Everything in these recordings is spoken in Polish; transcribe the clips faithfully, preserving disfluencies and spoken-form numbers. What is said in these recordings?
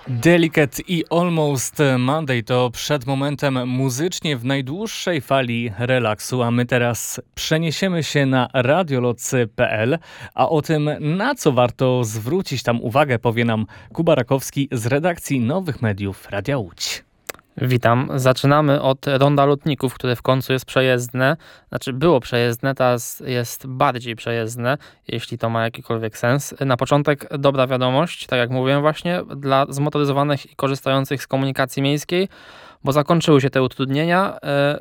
Delicate i Almost Monday to przed momentem muzycznie w najdłuższej fali relaksu, a my teraz przeniesiemy się na radioloc kropka pe el, a o tym, na co warto zwrócić tam uwagę, powie nam Kuba Rakowski z redakcji Nowych Mediów Radia Łódź. Witam. Zaczynamy od ronda lotników, które w końcu jest przejezdne. Znaczy było przejezdne, teraz jest bardziej przejezdne, jeśli to ma jakikolwiek sens. Na początek dobra wiadomość, tak jak mówiłem właśnie, dla zmotoryzowanych i korzystających z komunikacji miejskiej, bo zakończyły się te utrudnienia.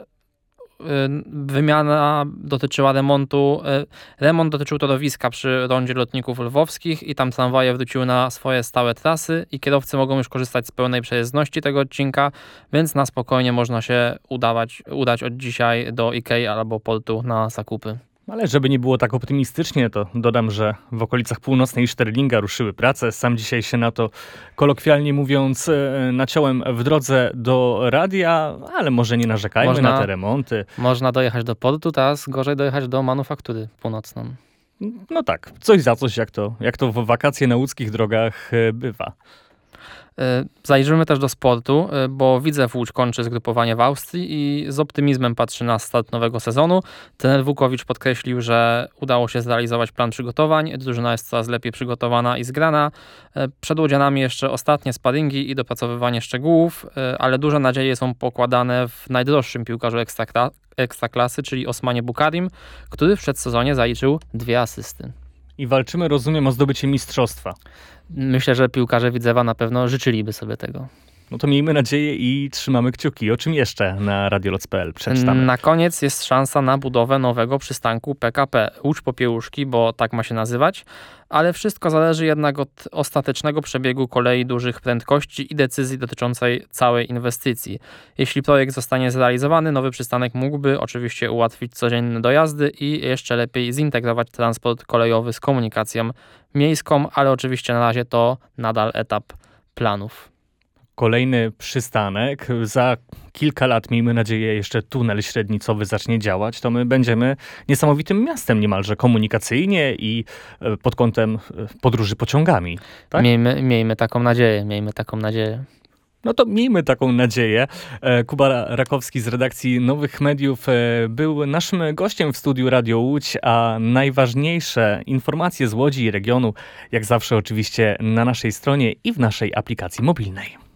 Wymiana dotyczyła remontu, remont dotyczył torowiska przy rondzie lotników lwowskich i tam tramwaje wróciły na swoje stałe trasy i kierowcy mogą już korzystać z pełnej przejezdności tego odcinka, więc na spokojnie można się udawać, udać od dzisiaj do Ikei albo portu na zakupy. Ale żeby nie było tak optymistycznie, to dodam, że w okolicach północnej Szterlinga ruszyły prace. Sam dzisiaj się na to, kolokwialnie mówiąc, naciąłem w drodze do radia, ale może nie narzekajmy można, na te remonty. Można dojechać do portu, teraz gorzej dojechać do manufaktury północną. No tak, coś za coś, jak to, jak to w wakacje na łódzkich drogach bywa. Zajrzymy też do sportu, bo Widzew Łódź kończy zgrupowanie w Austrii i z optymizmem patrzy na start nowego sezonu. Trener Wukowicz podkreślił, że udało się zrealizować plan przygotowań. Drużyna jest coraz lepiej przygotowana i zgrana. Przed Łodzianami jeszcze ostatnie sparingi i dopracowywanie szczegółów, ale duże nadzieje są pokładane w najdroższym piłkarzu ekstrakla- ekstraklasy, czyli Osmanie Bukarim, który w przedsezonie zaliczył dwie asysty. I walczymy, rozumiem, o zdobycie mistrzostwa. Myślę, że piłkarze Widzewa na pewno życzyliby sobie tego. No to miejmy nadzieję i trzymamy kciuki. O czym jeszcze na radioloc kropka pe el przeczytamy? Na koniec jest szansa na budowę nowego przystanku P K P. Łódź Popiełuszki, bo tak ma się nazywać. Ale wszystko zależy jednak od ostatecznego przebiegu kolei dużych prędkości i decyzji dotyczącej całej inwestycji. Jeśli projekt zostanie zrealizowany, nowy przystanek mógłby oczywiście ułatwić codzienne dojazdy i jeszcze lepiej zintegrować transport kolejowy z komunikacją miejską, ale oczywiście na razie to nadal etap planów. Kolejny przystanek. Za kilka lat, miejmy nadzieję, jeszcze tunel średnicowy zacznie działać, to my będziemy niesamowitym miastem niemalże komunikacyjnie i pod kątem podróży pociągami. Tak? Miejmy, miejmy taką nadzieję, miejmy taką nadzieję. No to miejmy taką nadzieję. Kuba Rakowski z redakcji Nowych Mediów był naszym gościem w studiu Radio Łódź, a najważniejsze informacje z Łodzi i regionu, jak zawsze oczywiście na naszej stronie i w naszej aplikacji mobilnej.